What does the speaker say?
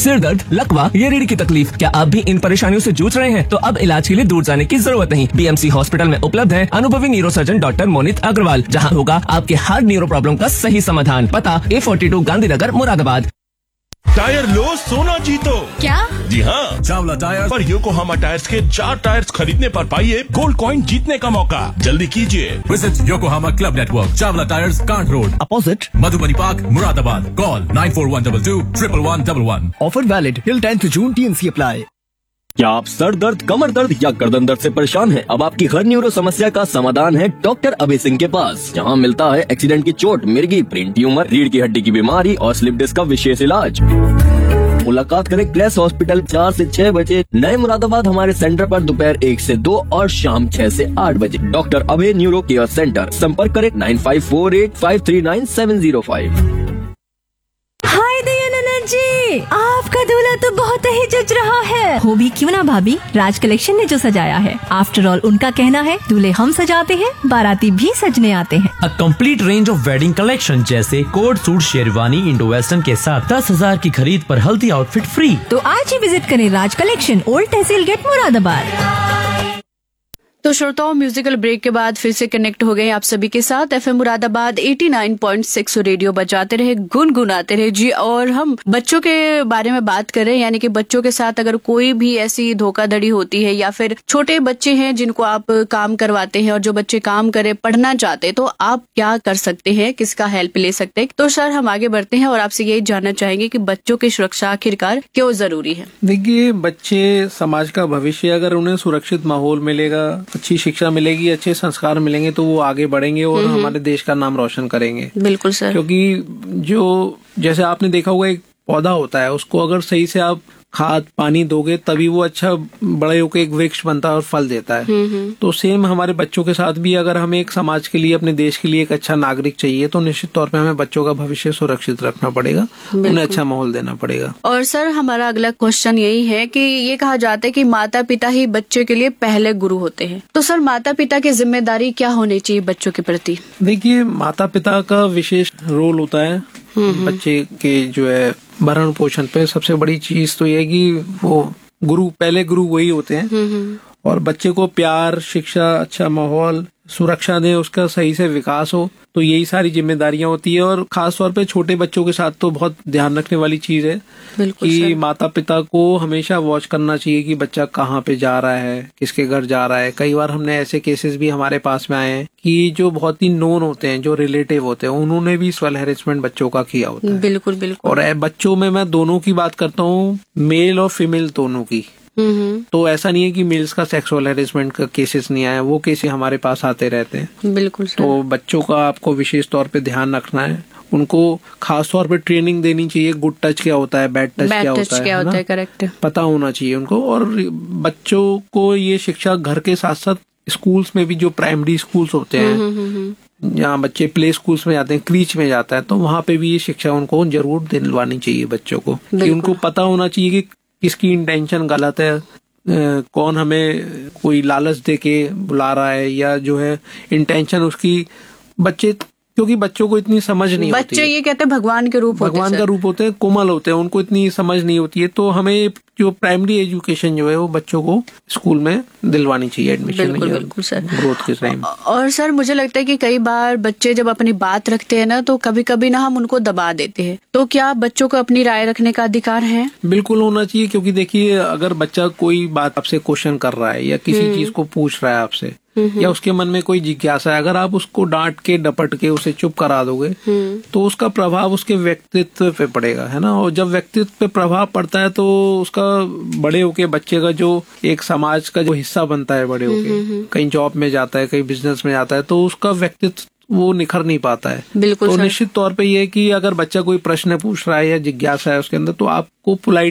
सिर दर्द, लकवा या रीढ़ की तकलीफ, क्या आप भी इन परेशानियों से जूझ रहे हैं? तो अब इलाज के लिए दूर जाने की जरूरत नहीं। बीएमसी हॉस्पिटल में उपलब्ध है अनुभवी न्यूरोसर्जन डॉक्टर मोनित अग्रवाल, जहां होगा आपके हर न्यूरो प्रॉब्लम का सही समाधान। पता A42 गांधीनगर मुरादाबाद। टायर लो सोना जीतो। क्या? जी हाँ, चावला टायर पर योकोहामा टायर्स के 4 टायर्स खरीदने पर पाइए गोल्ड कॉइन जीतने का मौका। जल्दी कीजिए। Visit Yokohama club network, Chawla tyres, can't road, opposite Madhubani park, Moradabad. Call 9412211111। Offer valid till 10th June. TNC apply. क्या आप सर दर्द, कमर दर्द या गर्दन दर्द से परेशान हैं? अब आपकी हर न्यूरो समस्या का समाधान है डॉक्टर अभय सिंह के पास, जहां मिलता है एक्सीडेंट की चोट, मिर्गी, ब्रेन ट्यूमर, रीढ़ की हड्डी की बीमारी और स्लिप डिस्क का विशेष इलाज। मुलाकात करें क्लैस हॉस्पिटल 4 से 6 बजे, नए मुरादाबाद हमारे सेंटर पर दोपहर 1 से 2 और शाम 6 से 8 बजे। डॉक्टर अभय न्यूरो केयर सेंटर। संपर्क करें 9548539705। हाय दयानंद जी, आपका दूल्हा तो बहुत ही जच रहा है। हो भी क्यों ना भाभी, राज कलेक्शन ने जो सजाया है। आफ्टर ऑल उनका कहना है दूल्हे हम सजाते हैं, बाराती भी सजने आते हैं। A complete range of wedding collection जैसे coat suit, sherwani, Indo western के साथ 10,000 की खरीद पर हल्दी आउटफिट फ्री। तो आज ही विजिट करें राज कलेक्शन, ओल्ड तहसील गेट, मुरादाबाद। तो श्रोताओं, म्यूजिकल ब्रेक के बाद फिर से कनेक्ट हो गए आप सभी के साथ FM मुरादाबाद 89.6 रेडियो बजाते रहे, गुनगुनाते रहे जी। और हम बच्चों के बारे में बात कर रहे हैं, यानी कि बच्चों के साथ अगर कोई भी ऐसी धोखाधड़ी होती है या फिर छोटे बच्चे हैं जिनको आप काम करवाते हैं और जो बच्चे काम करे पढ़ना चाहते हैं, तो आप क्या कर सकते हैं, किसका हेल्प ले सकते हैं? तो सर हम आगे बढ़ते हैं और आपसे यही जानना चाहेंगे कि बच्चों की सुरक्षा आखिरकार क्यों जरूरी है? देखिए, बच्चे समाज का भविष्य, अगर उन्हें सुरक्षित माहौल मिलेगा, अच्छी शिक्षा मिलेगी, अच्छे संस्कार मिलेंगे तो वो आगे बढ़ेंगे और हमारे देश का नाम रोशन करेंगे। बिल्कुल सर। क्योंकि जो जैसे आपने देखा होगा, एक पौधा होता है, उसको अगर सही से आप खाद पानी दोगे तभी वो अच्छा बड़े होकर एक वृक्ष बनता है और फल देता है। तो सेम हमारे बच्चों के साथ भी, अगर हमें एक समाज के लिए, अपने देश के लिए एक अच्छा नागरिक चाहिए तो निश्चित तौर पे हमें बच्चों का भविष्य सुरक्षित रखना पड़ेगा, उन्हें अच्छा माहौल देना पड़ेगा। और सर हमारा अगला क्वेश्चन यही है कि ये कहा जाता है कि माता पिता ही बच्चे के लिए पहले गुरु होते हैं, तो सर माता पिता की जिम्मेदारी क्या होनी चाहिए बच्चों के प्रति? देखिए, माता पिता का विशेष रोल होता है बच्चे के जो है भरण पोषण पे। सबसे बड़ी चीज तो ये है कि वो पहले गुरु वही होते हैं और बच्चे को प्यार, शिक्षा, अच्छा माहौल, सुरक्षा दें, उसका सही से विकास हो, तो यही सारी जिम्मेदारियां होती है। और खास तौर पे छोटे बच्चों के साथ तो बहुत ध्यान रखने वाली चीज है कि माता पिता को हमेशा वॉच करना चाहिए कि बच्चा कहाँ पे जा रहा है, किसके घर जा रहा है। कई बार हमने ऐसे केसेस भी हमारे पास में आए हैं कि जो बहुत ही नोन होते हैं, जो रिलेटिव होते हैं, उन्होंने भी सेक्सुअल हैरेसमेंट बच्चों का किया होता है। बिल्कुल बिल्कुल। और बच्चों में मैं दोनों की बात करता हूँ, मेल और फीमेल दोनों की। तो ऐसा नहीं है कि मेल्स का सेक्सुअल हैरेसमेंट का केसेस नहीं आया, वो केसेस हमारे पास आते रहते हैं। बिल्कुल सर। तो बच्चों का आपको विशेष तौर पे ध्यान रखना है, उनको खास तौर पे ट्रेनिंग देनी चाहिए। गुड टच क्या होता है, बैड टच क्या होता है, करेक्ट पता होना चाहिए उनको। और बच्चों को ये शिक्षा घर के साथ साथ स्कूल्स में भी, जो प्राइमरी स्कूल्स होते हैं, जहाँ बच्चे प्ले स्कूल्स में जाते हैं, क्रीच में जाता है, तो वहाँ पे भी ये शिक्षा उनको जरूर दिलवानी चाहिए बच्चों को, कि उनको पता होना चाहिए कि किसकी इंटेंशन गलत है, कौन हमें कोई लालच दे के बुला रहा है, या जो है इंटेंशन उसकी। बच्चे, क्योंकि बच्चों को इतनी समझ नहीं होती, बच्चे ये कहते हैं भगवान के रूप होते हैं, भगवान का रूप होते हैं, कोमल होते हैं, उनको इतनी समझ नहीं होती है। तो हमें जो प्राइमरी एजुकेशन जो है वो बच्चों को स्कूल में दिलवानी चाहिए, एडमिशन। बिल्कुल सर। ग्रोथ के टाइम। और सर मुझे लगता है कि कई बार बच्चे जब अपनी बात रखते हैं ना, तो कभी कभी ना हम उनको दबा देते हैं, तो क्या बच्चों को अपनी राय रखने का अधिकार है? बिल्कुल होना चाहिए, क्योंकि देखिए, अगर बच्चा कोई बात आपसे क्वेश्चन कर रहा है या किसी चीज को पूछ रहा है आपसे, या उसके मन में कोई जिज्ञासा है, अगर आप उसको डांट के डपट के उसे चुप करा दोगे तो उसका प्रभाव उसके व्यक्तित्व पे पड़ेगा, है ना। और जब व्यक्तित्व पे प्रभाव पड़ता है तो उसका बड़े होके बच्चे का जो एक समाज का जो हिस्सा बनता है, बड़े होके कहीं जॉब में जाता है, कहीं बिजनेस में जाता है, तो उसका व्यक्तित्व वो निखर नहीं पाता है। बिल्कुल। तो निश्चित तौर पे ये है कि अगर बच्चा कोई प्रश्न पूछ रहा है या जिज्ञासा है उसके अंदर, तो आपको पोलाइट